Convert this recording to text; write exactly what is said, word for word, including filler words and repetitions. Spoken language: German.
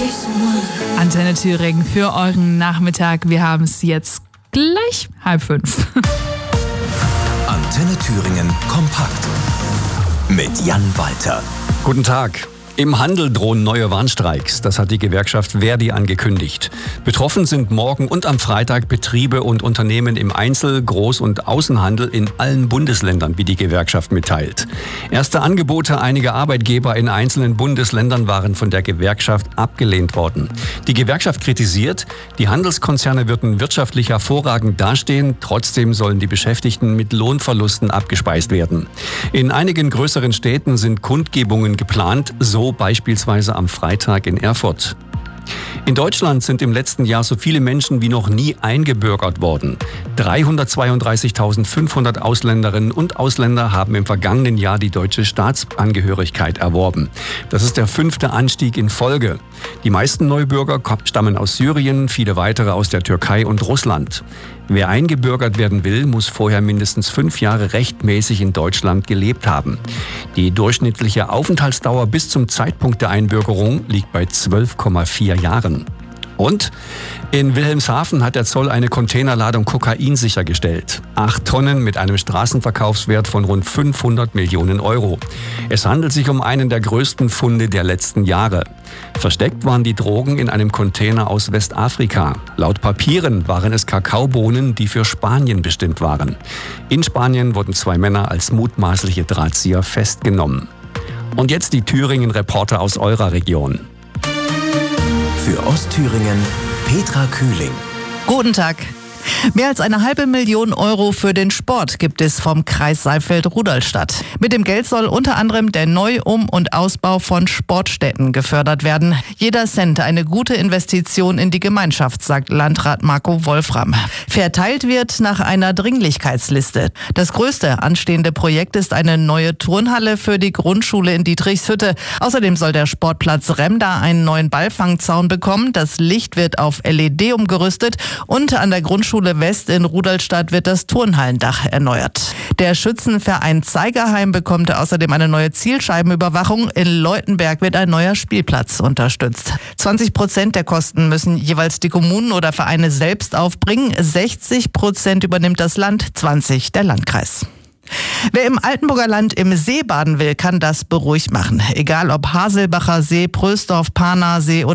Antenne Thüringen für euren Nachmittag. Wir haben es jetzt gleich halb fünf. Antenne Thüringen kompakt mit Jan Walter. Guten Tag. Im Handel drohen neue Warnstreiks. Das hat die Gewerkschaft ver.di angekündigt. Betroffen sind morgen und am Freitag Betriebe und Unternehmen im Einzel-, Groß- und Außenhandel in allen Bundesländern, wie die Gewerkschaft mitteilt. Erste Angebote einiger Arbeitgeber in einzelnen Bundesländern waren von der Gewerkschaft abgelehnt worden. Die Gewerkschaft kritisiert, die Handelskonzerne würden wirtschaftlich hervorragend dastehen, trotzdem sollen die Beschäftigten mit Lohnverlusten abgespeist werden. In einigen größeren Städten sind Kundgebungen geplant, so beispielsweise am Freitag in Erfurt. In Deutschland sind im letzten Jahr so viele Menschen wie noch nie eingebürgert worden. dreihundertzweiunddreißigtausendfünfhundert Ausländerinnen und Ausländer haben im vergangenen Jahr die deutsche Staatsangehörigkeit erworben. Das ist der fünfte Anstieg in Folge. Die meisten Neubürger stammen aus Syrien, viele weitere aus der Türkei und Russland. Wer eingebürgert werden will, muss vorher mindestens fünf Jahre rechtmäßig in Deutschland gelebt haben. Die durchschnittliche Aufenthaltsdauer bis zum Zeitpunkt der Einbürgerung liegt bei zwölf Komma vier Jahren. Und in Wilhelmshaven hat der Zoll eine Containerladung Kokain sichergestellt. Acht Tonnen mit einem Straßenverkaufswert von rund fünfhundert Millionen Euro. Es handelt sich um einen der größten Funde der letzten Jahre. Versteckt waren die Drogen in einem Container aus Westafrika. Laut Papieren waren es Kakaobohnen, die für Spanien bestimmt waren. In Spanien wurden zwei Männer als mutmaßliche Drahtzieher festgenommen. Und jetzt die Thüringen-Reporter aus eurer Region. Für Ostthüringen Petra Kühling. Guten Tag. Mehr als eine halbe Million Euro für den Sport gibt es vom Kreis Saalfeld-Rudolstadt. Mit dem Geld soll unter anderem der Neu-, Um- und Ausbau von Sportstätten gefördert werden. Jeder Cent eine gute Investition in die Gemeinschaft, sagt Landrat Marco Wolfram. Verteilt wird nach einer Dringlichkeitsliste. Das größte anstehende Projekt ist eine neue Turnhalle für die Grundschule in Dietrichshütte. Außerdem soll der Sportplatz Remda einen neuen Ballfangzaun bekommen. Das Licht wird auf L E D umgerüstet und an der Grundschule West in Rudolstadt wird das Turnhallendach erneuert. Der Schützenverein Zeigerheim bekommt außerdem eine neue Zielscheibenüberwachung. In Leutenberg wird ein neuer Spielplatz unterstützt. zwanzig Prozent der Kosten müssen jeweils die Kommunen oder Vereine selbst aufbringen. sechzig Prozent übernimmt das Land, zwanzig der Landkreis. Wer im Altenburger Land im See baden will, kann das beruhigt machen. Egal ob Haselbacher See, Prösdorf, Parnaer See oder